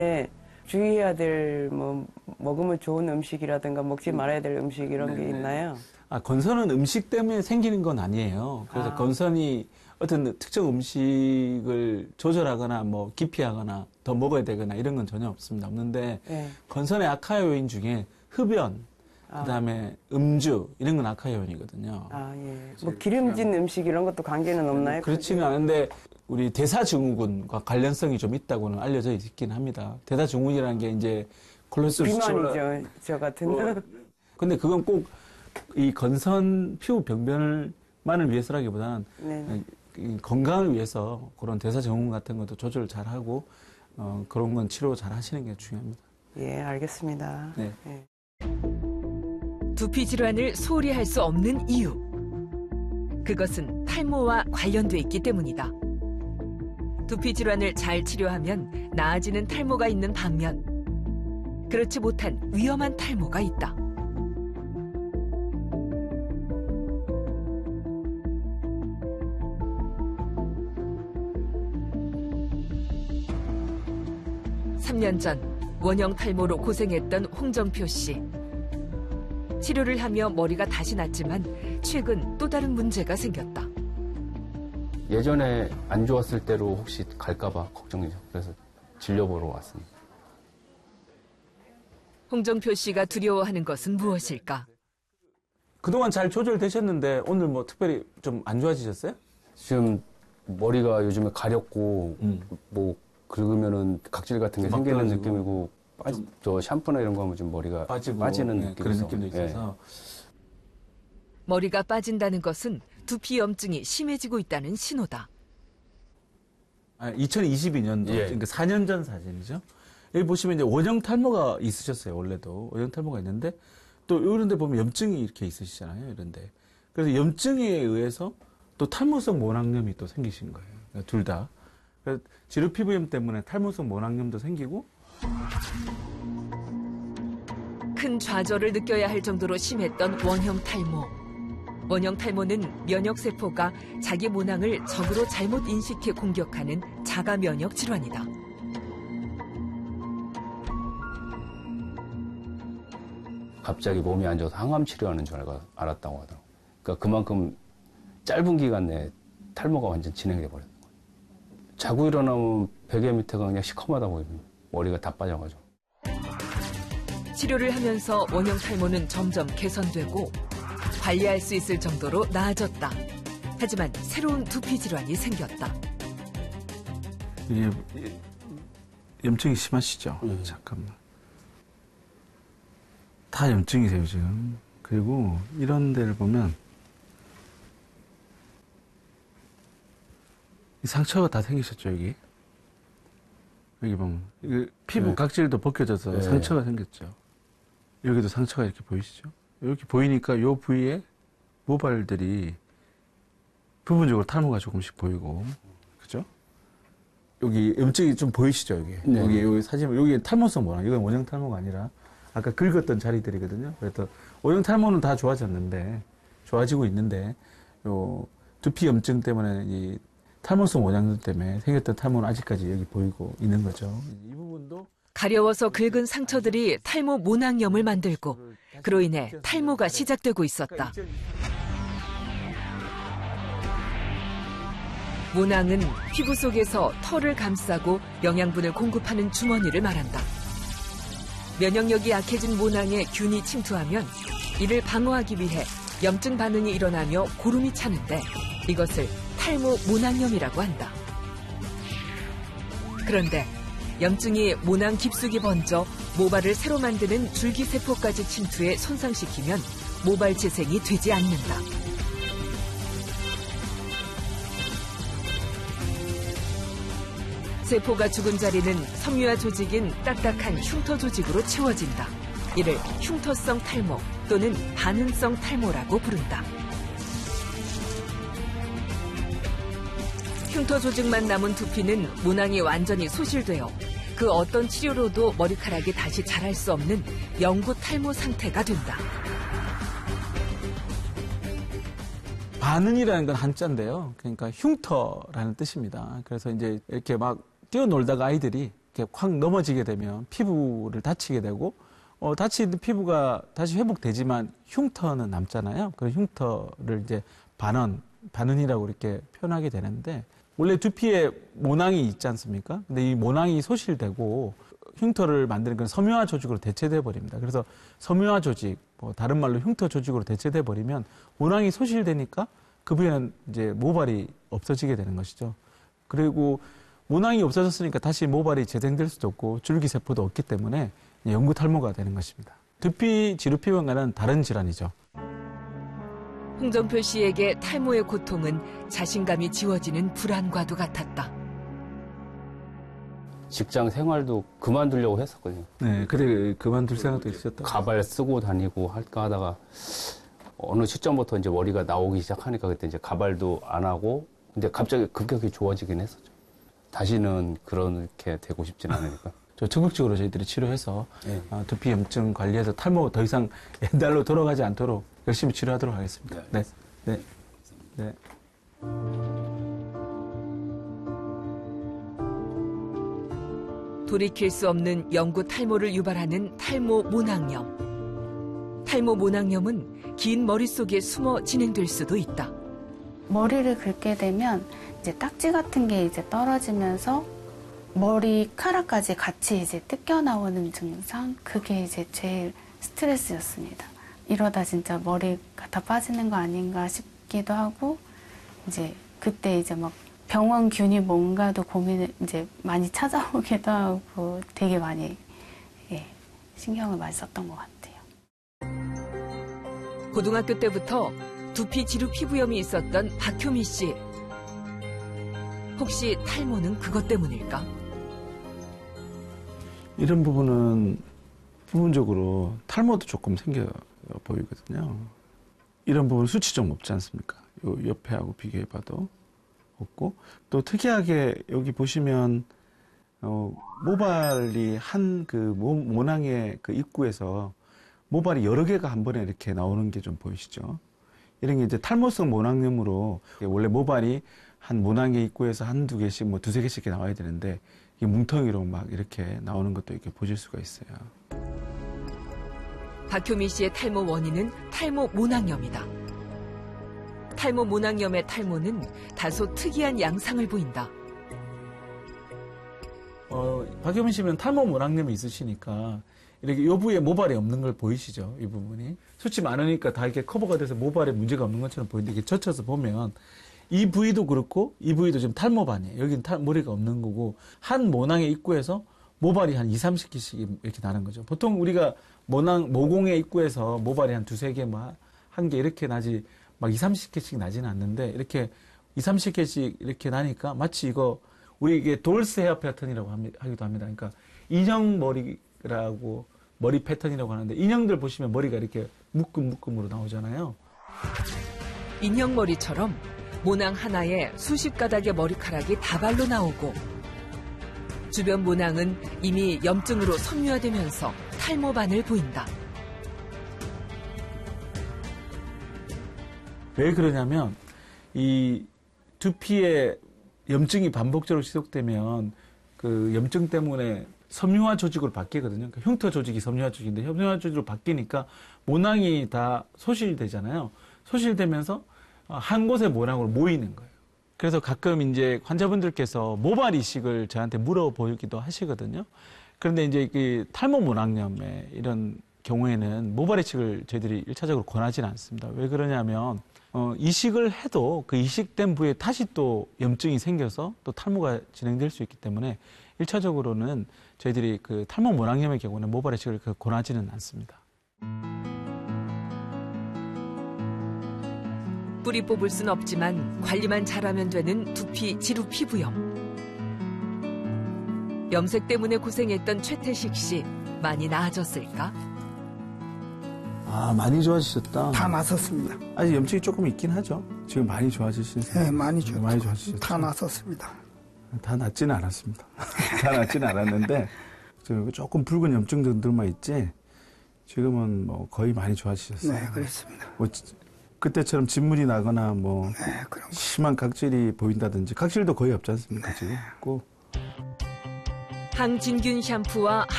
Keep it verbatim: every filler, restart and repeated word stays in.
네, 주의해야 될 뭐 먹으면 좋은 음식이라든가 먹지 말아야 될 음식 이런 게 있나요? 아, 건선은 음식 때문에 생기는 건 아니에요. 그래서 아. 건선이 어떤 특정 음식을 조절하거나 뭐 기피하거나 더 먹어야 되거나 이런 건 전혀 없습니다. 없는데 네. 건선의 악화 요인 중에 흡연, 아. 그다음에 음주 이런 건 악화 요인이거든요. 아, 예. 뭐 기름진 음식 이런 것도 관계는 없나요? 그렇지는 않은데 우리 대사증후군과 관련성이 좀 있다고는 알려져 있긴 합니다. 대사증후군이라는 게 이제 콜레스테롤 비만이죠, 저 같은. 어, 근데 그건 꼭 이 건선 피부 병변만을 위해서라기보다는 네. 이 건강을 위해서 그런 대사증후군 같은 것도 조절 잘 하고 어, 그런 건 치료 잘 하시는 게 중요합니다. 예, 알겠습니다. 네. 예. 두피 질환을 소홀히 할 수 없는 이유. 그것은 탈모와 관련돼 있기 때문이다. 두피 질환을 잘 치료하면 나아지는 탈모가 있는 반면 그렇지 못한 위험한 탈모가 있다. 삼 년 전 원형 탈모로 고생했던 홍정표 씨. 치료를 하며 머리가 다시 났지만 최근 또 다른 문제가 생겼다. 예전에 안 좋았을 때로 혹시 갈까봐 걱정이죠. 그래서 진료보러 왔습니다. 홍정표 씨가 두려워하는 것은 무엇일까? 그동안 잘 조절되셨는데 오늘 뭐 특별히 좀 안 좋아지셨어요? 지금 머리가 요즘에 가렵고 음. 뭐 긁으면은 각질 같은 게 막 생기는 떨어지고. 느낌이고 빠지, 저 샴푸나 이런 거 하면 좀 머리가 빠지고 빠지는 네, 느낌이 그런 있어. 느낌도 예. 있어서 머리가 빠진다는 것은 두피 염증이 심해지고 있다는 신호다. 아, 이천이십이 년도 예. 그러니까 사 년 전 사진이죠. 여기 보시면 이제 원형 탈모가 있으셨어요. 원래도 원형 탈모가 있는데 또 이런 데 보면 염증이 이렇게 있으시잖아요. 이런데 그래서 염증에 의해서 또 탈모성 모낭염이 또 생기신 거예요. 그러니까 둘 다. 그래서 지루 피부염 때문에 탈모성 모낭염도 생기고 큰 좌절을 느껴야 할 정도로 심했던 원형 탈모. 원형 탈모는 면역세포가 자기 모낭을 적으로 잘못 인식해 공격하는 자가 면역 질환이다. 갑자기 몸이 안 좋아서 항암 치료하는 줄 알고 알았다고 하더라고요. 그러니까 그만큼 짧은 기간 내에 탈모가 완전 진행돼 버렸던 거예요. 자고 일어나면 베개 밑에가 그냥 시커멓다 보입니다. 머리가 다 빠져가지고. 치료를 하면서 원형 탈모는 점점 개선되고 관리할 수 있을 정도로 나아졌다. 하지만 새로운 두피 질환이 생겼다. 이게 염증이 심하시죠? 음. 잠깐만. 다 염증이세요, 지금. 그리고 이런 데를 보면 이 상처가 다 생기셨죠, 여기? 여기 보면 이게 피부 네. 각질도 벗겨져서 네. 상처가 생겼죠. 여기도 상처가 이렇게 보이시죠? 이렇게 보이니까 이 부위에 모발들이 부분적으로 탈모가 조금씩 보이고, 그죠? 여기 염증이 좀 보이시죠, 여기? 네. 여기, 여기 사진, 여기 탈모성 모낭, 이건 원형 탈모가 아니라 아까 긁었던 자리들이거든요. 그래서 원형 탈모는 다 좋아졌는데, 좋아지고 있는데, 요 두피 염증 때문에 이 탈모성 모낭염 때문에 생겼던 탈모는 아직까지 여기 보이고 있는 거죠. 이 부분도 가려워서 긁은 상처들이 탈모 모낭염을 만들고 그로 인해 탈모가 시작되고 있었다. 모낭은 피부 속에서 털을 감싸고 영양분을 공급하는 주머니를 말한다. 면역력이 약해진 모낭에 균이 침투하면 이를 방어하기 위해 염증 반응이 일어나며 고름이 차는데 이것을 탈모 모낭염이라고 한다. 그런데 염증이 모낭 깊숙이 번져 모발을 새로 만드는 줄기세포까지 침투해 손상시키면 모발 재생이 되지 않는다. 세포가 죽은 자리는 섬유화 조직인 딱딱한 흉터 조직으로 채워진다. 이를 흉터성 탈모 또는 반응성 탈모라고 부른다. 흉터 조직만 남은 두피는 모낭이 완전히 소실되어 그 어떤 치료로도 머리카락이 다시 자랄 수 없는 영구 탈모 상태가 된다. 반응이라는 건 한자인데요. 그러니까 흉터라는 뜻입니다. 그래서 이제 이렇게 막 뛰어놀다가 아이들이 이렇게 확 넘어지게 되면 피부를 다치게 되고 어, 다친 피부가 다시 회복되지만 흉터는 남잖아요. 그런 흉터를 이제 반원, 반은이라고 이렇게 표현하게 되는데 원래 두피에 모낭이 있지 않습니까? 근데 이 모낭이 소실되고 흉터를 만드는 건 섬유화 조직으로 대체돼 버립니다. 그래서 섬유화 조직, 뭐 다른 말로 흉터 조직으로 대체돼 버리면 모낭이 소실되니까 그 부위는 이제 모발이 없어지게 되는 것이죠. 그리고 모낭이 없어졌으니까 다시 모발이 재생될 수도 없고 줄기세포도 없기 때문에 영구 탈모가 되는 것입니다. 두피 지루피부과는 다른 질환이죠. 홍정표 씨에게 탈모의 고통은 자신감이 지워지는 불안과도 같았다. 직장 생활도 그만두려고 했었거든요. 네, 그래 그만둘 생각도 있었다. 가발 쓰고 다니고 할까 하다가 어느 시점부터 이제 머리가 나오기 시작하니까 그때 이제 가발도 안 하고 근데 갑자기 급격히 좋아지긴 했었죠. 다시는 그렇게 되고 싶진 않으니까. 저 적극적으로 저희들이 치료해서 네. 어, 두피 염증 관리해서 탈모 더 이상 옛날로 돌아가지 않도록 열심히 치료하도록 하겠습니다. 네, 네, 네. 돌이킬 수 없는 영구 탈모를 유발하는 탈모 모낭염. 탈모 모낭염은 긴 머릿속에 숨어 진행될 수도 있다. 머리를 긁게 되면 이제 딱지 같은 게 이제 떨어지면서 머리카락까지 같이 이제 뜯겨 나오는 증상, 그게 이제 제일 스트레스였습니다. 이러다 진짜 머리가 다 빠지는 거 아닌가 싶기도 하고, 이제 그때 이제 막 병원 균이 뭔가도 고민을 이제 많이 찾아오기도 하고 되게 많이 예, 신경을 많이 썼던 것 같아요. 고등학교 때부터 두피 지루 피부염이 있었던 박효미 씨. 혹시 탈모는 그것 때문일까? 이런 부분은 부분적으로 탈모도 조금 생겨 보이거든요. 이런 부분 수치 좀 없지 않습니까? 요 옆에하고 비교해봐도 없고, 또 특이하게 여기 보시면 어, 모발이 한 그 모낭의 그 입구에서 모발이 여러 개가 한 번에 이렇게 나오는 게 좀 보이시죠? 이런 게 이제 탈모성 모낭염으로 원래 모발이 한 모낭의 입구에서 한두 개씩 뭐 두세 개씩 이렇게 나와야 되는데 이게 뭉텅이로 막 이렇게 나오는 것도 이렇게 보실 수가 있어요. 박효미 씨의 탈모 원인은 탈모 모낭염이다. 탈모 모낭염의 탈모는 다소 특이한 양상을 보인다. 어, 박효민 씨는 탈모 모낭염이 있으시니까 이렇게 요 부위에 모발이 없는 걸 보이시죠? 이 부분이. 수치 많으니까 다 이렇게 커버가 돼서 모발에 문제가 없는 것처럼 보이는데 이게 젖혀서 보면 이 부위도 그렇고 이 부위도 지금 탈모반이에요. 여기는 탈, 머리가 없는 거고 한 모낭의 입구에서 모발이 한 이삼십 개씩 이렇게 나는 거죠. 보통 우리가 모낭, 모공의 입구에서 모발이 한 두세 개, 뭐 한 개 이렇게 나지 막 이삼십 개씩 나지는 않는데 이렇게 이삼십 개씩 이렇게 나니까 마치 이거 우리 이게 돌스 헤어 패턴이라고 하기도 합니다. 그러니까 인형 머리라고 머리 패턴이라고 하는데 인형들 보시면 머리가 이렇게 묶음묶음으로 나오잖아요. 인형머리처럼 모낭 하나에 수십 가닥의 머리카락이 다발로 나오고 주변 모낭은 이미 염증으로 섬유화되면서 탈모반을 보인다. 왜 그러냐면 이 두피에 염증이 반복적으로 지속되면 그 염증 때문에 섬유화 조직으로 바뀌거든요. 그러니까 흉터 조직이 섬유화 조직인데 섬유화 조직으로 바뀌니까 모낭이 다 소실되잖아요. 소실되면서 한 곳에 모낭으로 모이는 거예요. 그래서 가끔 이제 환자분들께서 모발 이식을 저한테 물어보기도 하시거든요. 그런데 이제 그 탈모 모낭염의 이런 경우에는 모발 이식을 저희들이 일차적으로 권하지는 않습니다. 왜 그러냐면 어, 이식을 해도 그 이식된 부위에 다시 또 염증이 생겨서 또 탈모가 진행될 수 있기 때문에 일차적으로는 저희들이 그 탈모 모낭염의 경우는 모발 이식을 권하지는 않습니다. 뿌리 뽑을 순 없지만 관리만 잘하면 되는 두피 지루 피부염. 염색 때문에 고생했던 최태식 씨, 많이 나아졌을까? 아, 많이 좋아지셨다. 다 나섰습니다. 아직 염증이 조금 있긴 하죠. 지금 많이 좋아지신 네, 많이 좋 많이 좋아지셨죠. 다 나섰습니다. 다 낫지는 않았습니다. 다 낫지는 않았는데 조금 붉은 염증들만 있지 지금은 뭐 거의 많이 좋아지셨어요. 네, 그렇습니다. 뭐 그때처럼 진물이 나거나 뭐 네, 그런 심한 각질이 보인다든지 각질도 거의 없지 않습니까 지금? 없고. 항진균 샴푸와